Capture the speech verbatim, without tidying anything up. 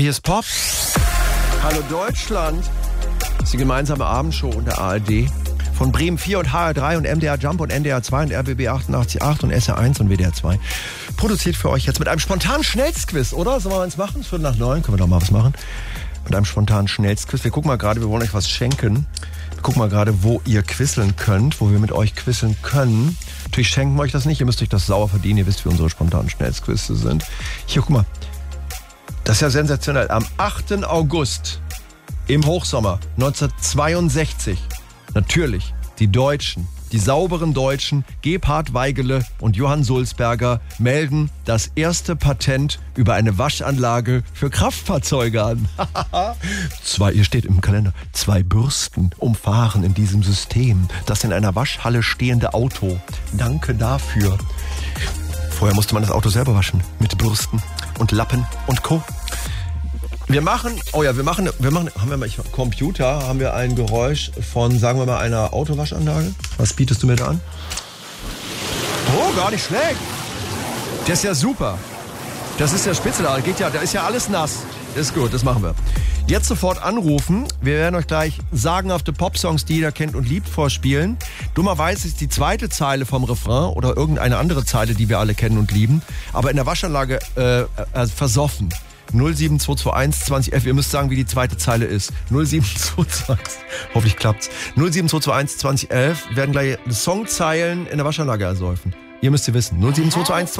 hier ist Pop. Hallo Deutschland. Das ist die gemeinsame Abendshow unter A R D. Von Bremen vier und H R drei und M D R Jump und N D R zwei und R B B achtundachtzig Komma acht und S R eins und W D R zwei. Produziert für euch jetzt mit einem spontanen Schnellstquiz, oder? Sollen wir eins machen? Viertel nach neun, können wir doch mal was machen. Mit einem spontanen Schnellstquiz. Wir gucken mal gerade, wir wollen euch was schenken. Wir gucken mal gerade, wo ihr quizzeln könnt, wo wir mit euch quizzeln können. Natürlich schenken wir euch das nicht, ihr müsst euch das sauer verdienen. Ihr wisst, wie unsere spontanen Schnellstquizze sind. Hier, guck mal. Das ist ja sensationell. Am achten August im Hochsommer neunzehnhundertzweiundsechzig, natürlich die Deutschen, die sauberen Deutschen, Gebhard Weigele und Johann Sulzberger melden das erste Patent über eine Waschanlage für Kraftfahrzeuge an. Zwei, hier steht im Kalender, zwei Bürsten umfahren in diesem System das in einer Waschhalle stehende Auto. Danke dafür. Vorher musste man das Auto selber waschen mit Bürsten und Lappen und Co. Wir machen, oh ja, wir machen, wir machen, haben wir mal Computer, haben wir ein Geräusch von, sagen wir mal, einer Autowaschanlage. Was bietest du mir da an? Oh, gar nicht schlecht. Der ist ja super. Das ist ja spitze da, geht ja, da ist ja alles nass. Ist gut, das machen wir. Jetzt sofort anrufen. Wir werden euch gleich sagenhafte Popsongs, die jeder kennt und liebt, vorspielen. Dummerweise ist die zweite Zeile vom Refrain oder irgendeine andere Zeile, die wir alle kennen und lieben, aber in der Waschanlage äh, äh, versoffen. null sieben zwei zwei eins zwanzig elf, ihr müsst sagen, wie die zweite Zeile ist. null sieben zwei zwei eins, hoffentlich klappt's. null sieben zwei zwei eins zwanzig elf werden gleich Songzeilen in der Waschanlage ersäufen. Ihr müsst sie wissen. null sieben zwei zwei eins